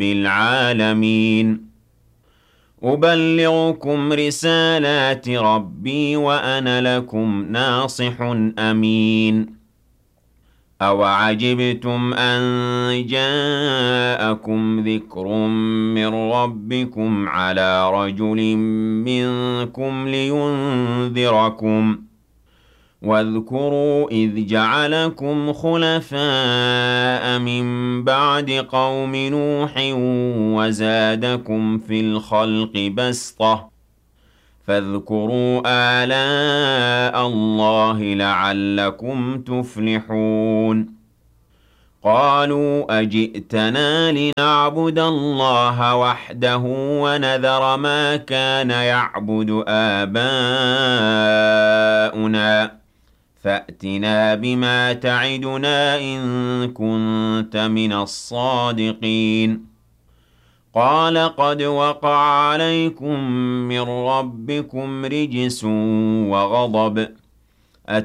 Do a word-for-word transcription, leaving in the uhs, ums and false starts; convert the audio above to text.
رب العالمين أبلغكم رسالات ربي وأنا لكم ناصح أمين أَوَعَجِبْتُمْ أَن جَاءَكُمْ ذِكْرٌ مِّن رَّبِّكُمْ عَلَىٰ رَجُلٍ مِّنكُمْ لِيُنذِرَكُمْ ۖ وَاذْكُرُوا إِذْ جَعَلَكُمْ خُلَفَاءَ مِن بَعْدِ قَوْمِ نُوحٍ وَزَادَكُمْ فِي الْخَلْقِ بَسْطَةً ۖ فاذكروا آلاء الله لعلكم تفلحون قالوا أجئتنا لنعبد الله وحده ونذر ما كان يعبد آباؤنا فأتنا بما تعدنا إن كنت من الصادقين قال قد وقع عليكم من ربكم رجس وغضب